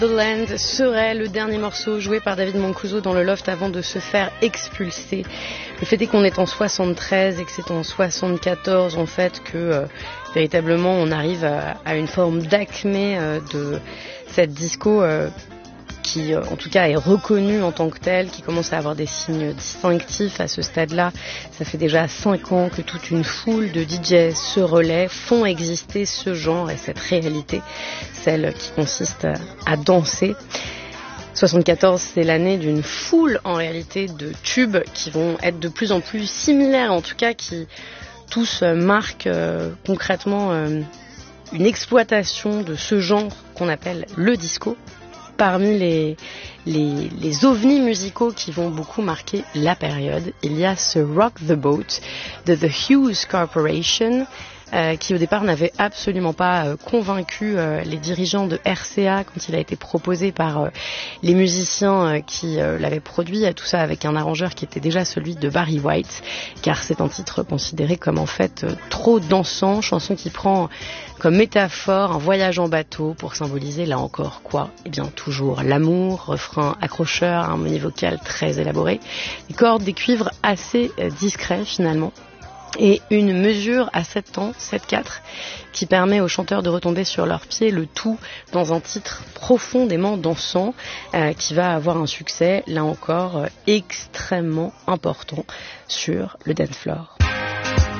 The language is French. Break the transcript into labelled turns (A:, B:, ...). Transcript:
A: The Land serait le dernier morceau joué par David Mancuso dans le loft avant de se faire expulser. Le fait est qu'on est en 73 et que c'est en 74 en fait que véritablement on arrive à une forme d'acmé de cette disco qui en tout cas est reconnue en tant que telle, qui commence à avoir des signes distinctifs à ce stade-là. Ça fait déjà 5 ans que toute une foule de DJ se relaient, font exister ce genre et cette réalité, celle qui consiste à danser. 74, c'est l'année d'une foule en réalité de tubes qui vont être de plus en plus similaires, en tout cas qui tous marquent concrètement une exploitation de ce genre qu'on appelle le disco. Parmi les ovnis musicaux qui vont beaucoup marquer la période, il y a ce Rock the Boat de The Hughes Corporation qui au départ n'avait absolument pas convaincu les dirigeants de RCA quand il a été proposé par les musiciens qui l'avaient produit, tout ça avec un arrangeur qui était déjà celui de Barry White, car c'est un titre considéré comme en fait trop dansant, chanson qui prend comme métaphore un voyage en bateau pour symboliser là encore quoi ? Eh bien toujours l'amour, refrain accrocheur, harmonie vocale très élaborée, des cordes, des cuivres assez discrets finalement. Et une mesure à 7 temps, 7/4, qui permet aux chanteurs de retomber sur leurs pieds, le tout dans un titre profondément dansant, qui va avoir un succès, là encore, extrêmement important sur le dance floor.